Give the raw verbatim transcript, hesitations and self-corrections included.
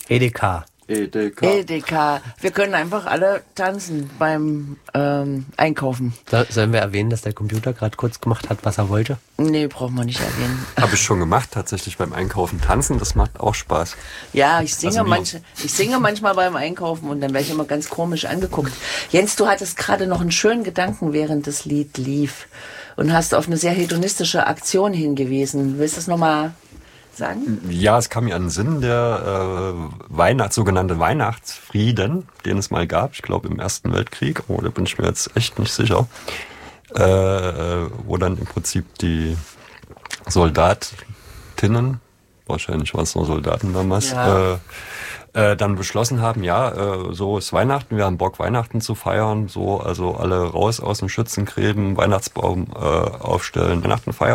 Edeka. Edeka. Edeka. Wir können einfach alle tanzen beim ähm, Einkaufen. So, sollen wir erwähnen, dass der Computer gerade kurz gemacht hat, was er wollte? Nee, braucht man nicht erwähnen. Habe ich schon gemacht, tatsächlich beim Einkaufen. Tanzen, das macht auch Spaß. Ja, ich singe, Also manch, ich singe manchmal beim Einkaufen und dann werde ich immer ganz komisch angeguckt. Jens, du hattest gerade noch einen schönen Gedanken, während das Lied lief und hast auf eine sehr hedonistische Aktion hingewiesen. Willst du das nochmal sagen? Ja, es kam mir an den Sinn, der äh, Weihnachts, sogenannte Weihnachtsfrieden, den es mal gab, ich glaube im Ersten Weltkrieg, oh, da bin ich mir jetzt echt nicht sicher, äh, wo dann im Prinzip die Soldatinnen, wahrscheinlich waren es nur Soldaten damals, Ja. äh, äh, dann beschlossen haben, ja, äh, so ist Weihnachten, wir haben Bock, Weihnachten zu feiern, so, also alle raus aus den Schützengräben, Weihnachtsbaum äh, aufstellen, Weihnachten feiern.